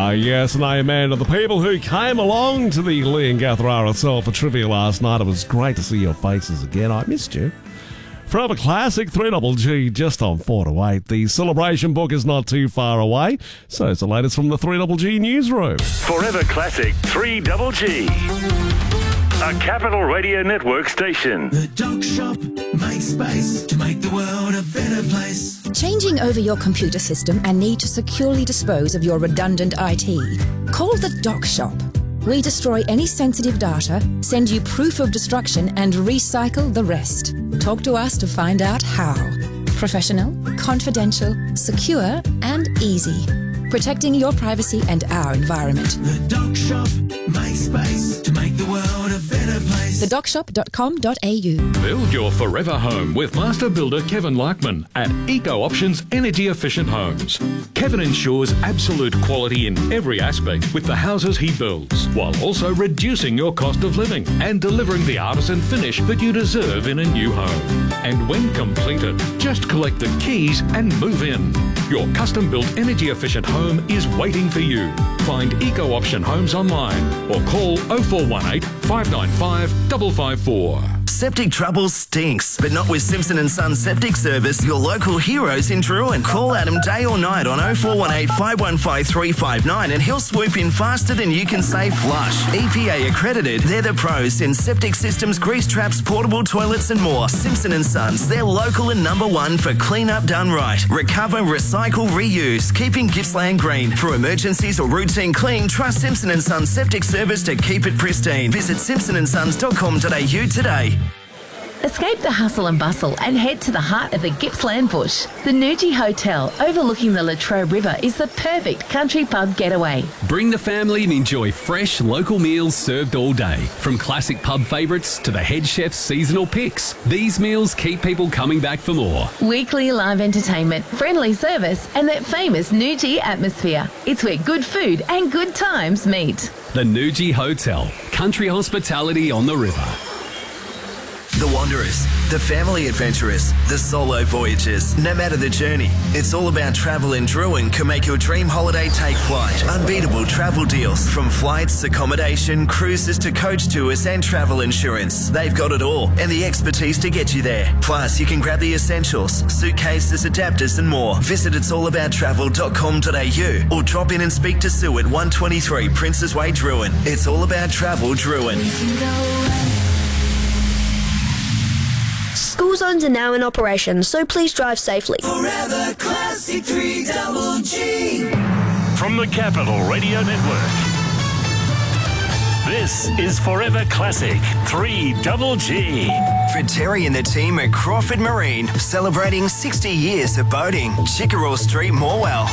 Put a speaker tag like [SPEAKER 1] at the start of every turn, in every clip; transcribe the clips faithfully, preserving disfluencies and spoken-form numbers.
[SPEAKER 1] Ah, yes, and amen to the people who came along to the Leongatha R S L for trivia last night. It was great to see your faces again. I missed you. Forever Classic, three G G, just on four to eight. The celebration book is not too far away, so it's the latest from the three G G newsroom.
[SPEAKER 2] Forever Classic, three G G. A Capital Radio Network station.
[SPEAKER 3] The Doc Shop makes space to make the world a better place.
[SPEAKER 4] Changing over your computer system and need to securely dispose of your redundant I T? Call the Doc Shop. We destroy any sensitive data, send you proof of destruction and recycle the rest. Talk to us to find out how. Professional, confidential, secure and easy. Protecting your privacy and our environment.
[SPEAKER 3] The Doc Shop makes space to make the world a better place.
[SPEAKER 4] the doc shop dot com dot a u.
[SPEAKER 5] Build your forever home with master builder Kevin Laikman at Eco Options Energy Efficient Homes. Kevin ensures absolute quality in every aspect with the houses he builds, while also reducing your cost of living and delivering the artisan finish that you deserve in a new home. And when completed, just collect the keys and move in. Your custom-built energy efficient home is waiting for you. Find Eco Option Homes online or call oh four one eight, five nine five, five five four.
[SPEAKER 6] Septic trouble stinks, but not with Simpson and Son Septic Service, your local heroes in Druin. Call Adam day or night on oh four one eight, five one five, three five nine and he'll swoop in faster than you can say flush. E P A accredited, they're the pros in septic systems, grease traps, portable toilets and more. Simpson and Sons, they're local and number one for clean up done right. Recover, recycle, reuse, keeping Gippsland green. For emergencies or routine clean, trust Simpson and Sons Septic Service to keep it pristine. Visit simpson and sons dot com dot a u today.
[SPEAKER 7] Escape the hustle and bustle and head to the heart of the Gippsland bush. The Nuji Hotel, overlooking the Latrobe River, is the perfect country pub getaway.
[SPEAKER 8] Bring the family and enjoy fresh local meals served all day. From classic pub favourites to the head chef's seasonal picks, these meals keep people coming back for more.
[SPEAKER 7] Weekly live entertainment, friendly service and that famous Nuji atmosphere. It's where good food and good times meet.
[SPEAKER 8] The Nuji Hotel, country hospitality on the river.
[SPEAKER 6] The Wanderers, the family adventurers, the solo voyagers. No matter the journey, it's all about travel, and Druin can make your dream holiday take flight. Unbeatable travel deals from flights, accommodation, cruises to coach tours and travel insurance. They've got it all and the expertise to get you there. Plus, you can grab the essentials, suitcases, adapters and more. Visit its all about travel dot com dot a u or drop in and speak to Sue at one twenty-three Princes Way, Druin. It's all about travel, Druin.
[SPEAKER 9] School zones are now in operation, so please drive safely.
[SPEAKER 3] Forever Classic three G G.
[SPEAKER 2] From the Capital Radio Network. This is Forever Classic three G G.
[SPEAKER 6] For Terry and the team at Crawford Marine, celebrating sixty years of boating. Chickerell Street, Morwell.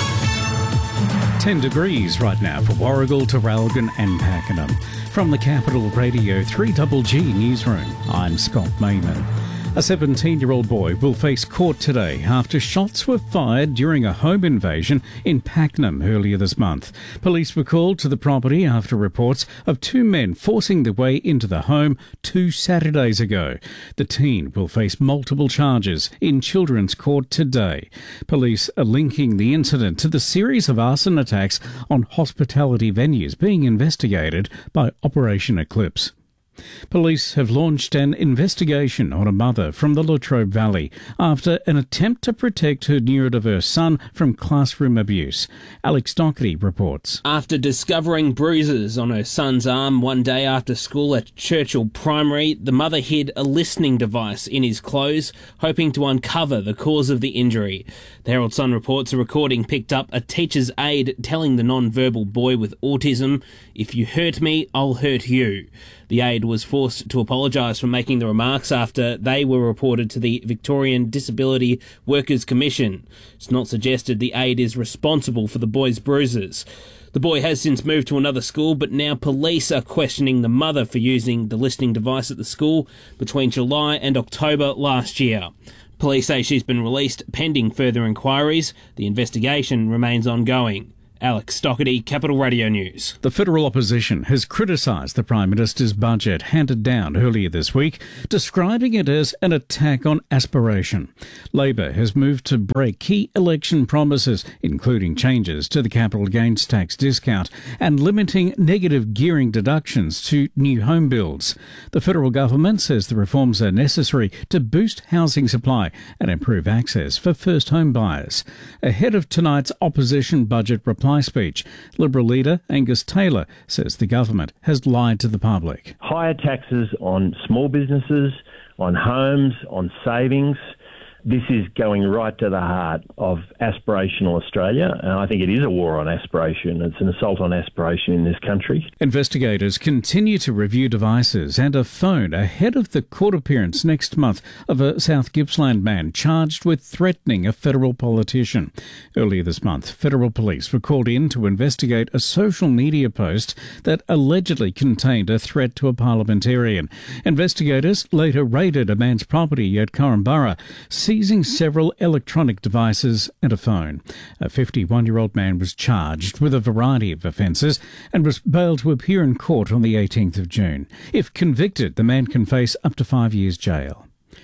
[SPEAKER 10] ten degrees right now for Warragul, Traralgon and Pakenham. From the Capital Radio three G G newsroom, I'm Scott Mayman. A seventeen-year-old boy will face court today after shots were fired during a home invasion in Pakenham earlier this month. Police were called to the property after reports of two men forcing their way into the home two Saturdays ago. The teen will face multiple charges in Children's Court today. Police are linking the incident to the series of arson attacks on hospitality venues being investigated by Operation Eclipse. Police have launched an investigation on a mother from the Latrobe Valley after an attempt to protect her neurodiverse son from classroom abuse. Alex Doherty reports.
[SPEAKER 11] After discovering bruises on her son's arm one day after school at Churchill Primary, the mother hid a listening device in his clothes, hoping to uncover the cause of the injury. The Herald Sun reports a recording picked up a teacher's aide telling the non-verbal boy with autism, "If you hurt me, I'll hurt you." The aide was forced to apologise for making the remarks after they were reported to the Victorian Disability Workers Commission. It's not suggested the aide is responsible for the boy's bruises. The boy has since moved to another school, but now police are questioning the mother for using the listening device at the school between July and October last year. Police say she's been released pending further inquiries. The investigation remains ongoing. Alex Stockerty, Capital Radio News.
[SPEAKER 10] The federal opposition has criticised the Prime Minister's budget handed down earlier this week, describing it as an attack on aspiration. Labor has moved to break key election promises, including changes to the capital gains tax discount and limiting negative gearing deductions to new home builds. The federal government says the reforms are necessary to boost housing supply and improve access for first home buyers. Ahead of tonight's opposition budget reply speech, Liberal leader Angus Taylor says the government has lied to the public.
[SPEAKER 12] Higher taxes on small businesses, on homes, on savings. This is going right to the heart of aspirational Australia, and I think it is a war on aspiration. It's an assault on aspiration in this country.
[SPEAKER 10] Investigators continue to review devices and a phone ahead of the court appearance next month of a South Gippsland man charged with threatening a federal politician. Earlier this month, federal police were called in to investigate a social media post that allegedly contained a threat to a parliamentarian. Investigators later raided a man's property at Korumburra, seizing several electronic devices and a phone. A fifty-one-year-old man was charged with a variety of offences and was bailed to appear in court on the eighteenth of June. If convicted, the man can face up to five years jail.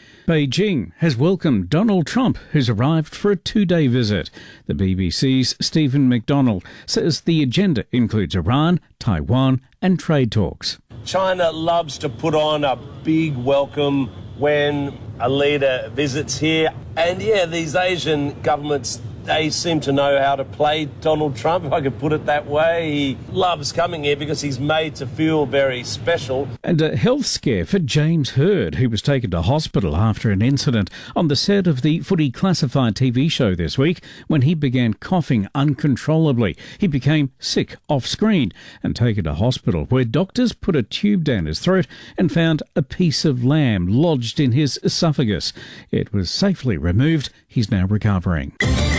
[SPEAKER 10] Beijing has welcomed Donald Trump, who's arrived for a two-day visit. The B B C's Stephen McDonald says the agenda includes Iran, Taiwan and trade talks.
[SPEAKER 13] China loves to put on a big welcome when a leader visits here. And yeah, these Asian governments, they seem to know how to play Donald Trump, if I could put it that way. He loves coming here because he's made to feel very special.
[SPEAKER 10] And a health scare for James Hird, who was taken to hospital after an incident on the set of the Footy Classified T V show this week when he began coughing uncontrollably. He became sick off-screen and taken to hospital, where doctors put a tube down his throat and found a piece of lamb lodged in his esophagus. It was safely removed. He's now recovering.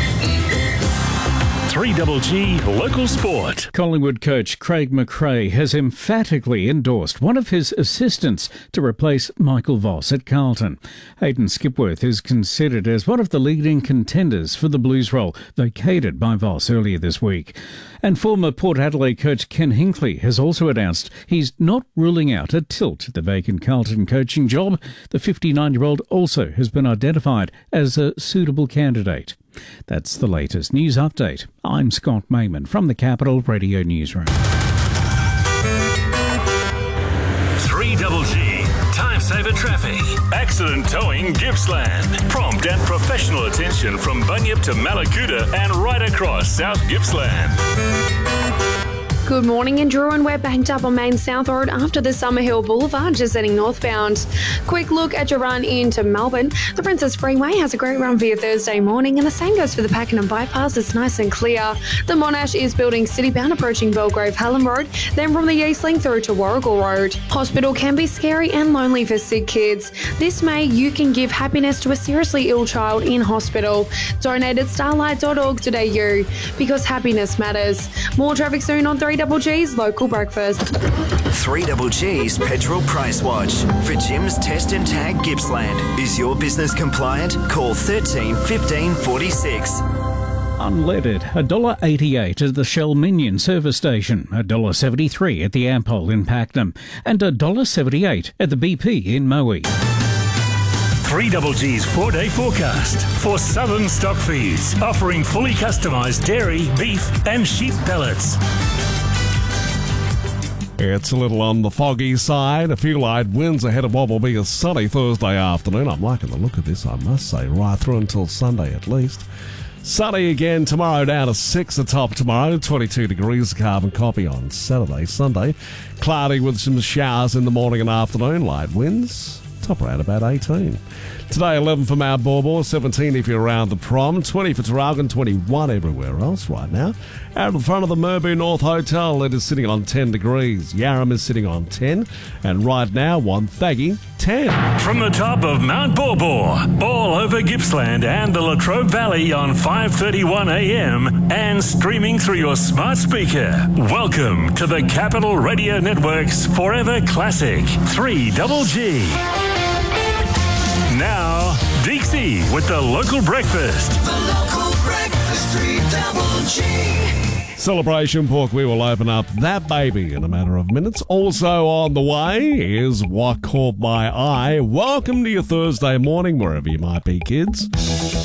[SPEAKER 2] three G G Local Sport.
[SPEAKER 10] Collingwood coach Craig McRae has emphatically endorsed one of his assistants to replace Michael Voss at Carlton. Hayden Skipworth is considered as one of the leading contenders for the Blues role, vacated by Voss earlier this week. And former Port Adelaide coach Ken Hinkley has also announced he's not ruling out a tilt at the vacant Carlton coaching job. The fifty-nine-year-old also has been identified as a suitable candidate. That's the latest news update. I'm Scott Mayman from the Capital Radio Newsroom.
[SPEAKER 2] three G G Time Saver Traffic. Accident Towing Gippsland. Prompt and professional attention from Bunyip to Malakuta and right across South Gippsland.
[SPEAKER 14] Good morning in Druin. We're banked up on Main South Road after the Summerhill Boulevard, just heading northbound. Quick look at your run into Melbourne. The Princess Freeway has a great run for your Thursday morning, and the same goes for the Pakenham Bypass. It's nice and clear. The Monash is building citybound, approaching Belgrave Hallam Road, then from the Eastlink through to Warrigal Road. Hospital can be scary and lonely for sick kids. This May, you can give happiness to a seriously ill child in hospital. Donate at starlight dot org dot a u because happiness matters. More traffic soon on three Double G's Local Breakfast.
[SPEAKER 6] three Double G's Petrol Price Watch. For Jim's Test and Tag Gippsland. Is your business compliant? Call thirteen fifteen forty-six.
[SPEAKER 10] Unleaded, one dollar eighty-eight at the Shell Minion service station, one dollar seventy-three at the Ampol in Pakenham, and one dollar seventy-eight at the B P in Moe.
[SPEAKER 2] three G G's four-day forecast for Southern Stock Feeds, offering fully customised dairy, beef and sheep pellets.
[SPEAKER 1] It's a little on the foggy side. A few light winds ahead of what will be a sunny Thursday afternoon. I'm liking the look of this, I must say, right through until Sunday at least. Sunny again tomorrow, down to six atop tomorrow, twenty-two degrees carbon copy on Saturday, Sunday. Cloudy with some showers in the morning and afternoon, light winds, top around about eighteen. Today, eleven for Mount Borbor, seventeen if you're around the prom, twenty for Traralgon, twenty-one everywhere else right now. Out in front of the Merbau North Hotel, it is sitting on ten degrees. Yarram is sitting on ten, and right now, Wonthaggi, ten.
[SPEAKER 2] From the top of Mount Borbor, all over Gippsland and the Latrobe Valley on five thirty-one a m and streaming through your smart speaker. Welcome to the Capital Radio Network's Forever Classic, three G G. Now, Deeksy with the Local Breakfast.
[SPEAKER 3] The Local Breakfast, three G G.
[SPEAKER 1] Celebration Pork, we will open up that baby in a matter of minutes. Also on the way is What Caught My Eye. Welcome to your Thursday morning, wherever you might be, kids.